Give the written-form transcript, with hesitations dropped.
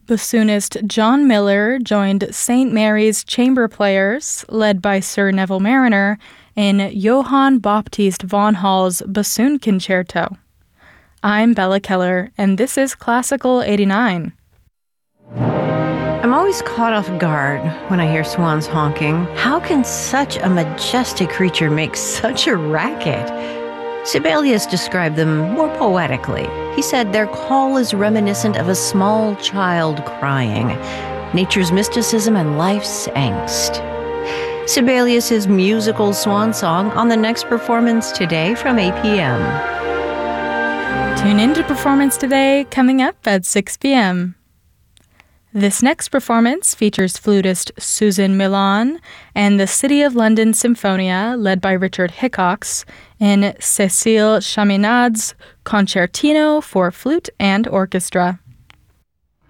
Bassoonist John Miller joined St. Mary's Chamber Players, led by Sir Neville Marriner, in Johann Baptist von Hall's Bassoon Concerto. I'm Bella Keller, and this is Classical 89. I'm always caught off guard when I hear swans honking. How can such a majestic creature make such a racket? Sibelius described them more poetically. He said their call is reminiscent of a small child crying, nature's mysticism and life's angst. Sibelius's musical swan song on the next performance today from 8 p.m. Tune in to Performance Today, coming up at 6 p.m. This next performance features flutist Susan Milan and the City of London Symphonia, led by Richard Hickox, in Cécile Chaminade's Concertino for Flute and Orchestra.